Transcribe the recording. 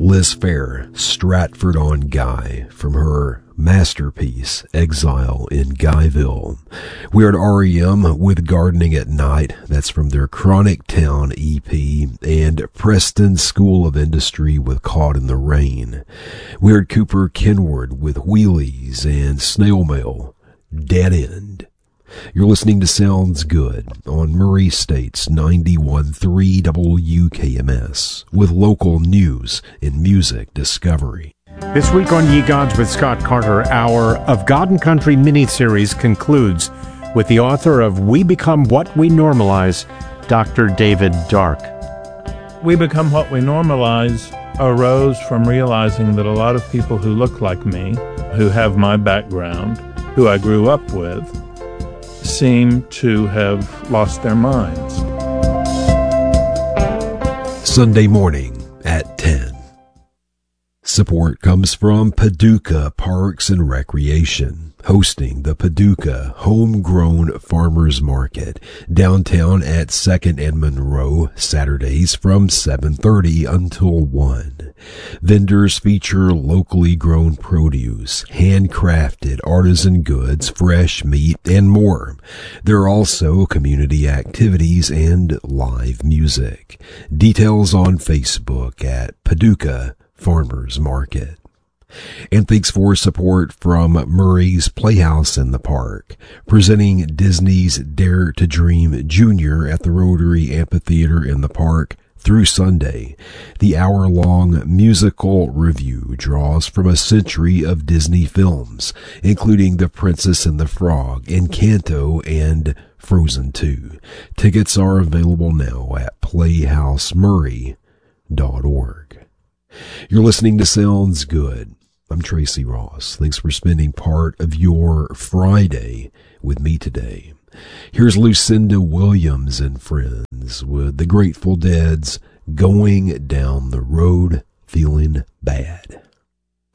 Liz Phair, Stratford-on-Guy, from her masterpiece, Exile in Guyville. We're at REM with Gardening at Night. That's from their Chronic Town EP, and Preston School of Industry with Caught in the Rain. We're at Cooper Kenward with Wheelies and Snail Mail, Dead End. You're listening to Sounds Good on Murray State's 91.3 WKMS with local news and music discovery. This week on Ye Gods with Scott Carter, our Of God and Country miniseries concludes with the author of We Become What We Normalize, Dr. David Dark. We Become What We Normalize arose from realizing that a lot of people who look like me, who have my background, who I grew up with, seem to have lost their minds. Sunday morning at 10. Support comes from Paducah Parks and Recreation, hosting the Paducah Homegrown Farmers Market downtown at 2nd and Monroe, Saturdays from 7:30 until 1. Vendors feature locally grown produce, handcrafted artisan goods, fresh meat, and more. There are also community activities and live music. Details on Facebook at Paducah Farmers Market. And thanks for support from Murray's Playhouse in the Park, presenting Disney's Dare to Dream Jr. at the Rotary Amphitheater in the Park through Sunday. The hour-long musical review draws from a century of Disney films, including The Princess and the Frog, Encanto, and Frozen 2. Tickets are available now at playhousemurray.org. You're listening to Sounds Good. I'm Tracy Ross. Thanks for spending part of your Friday with me today. Here's Lucinda Williams and friends with the Grateful Dead's Going Down the Road Feeling Bad.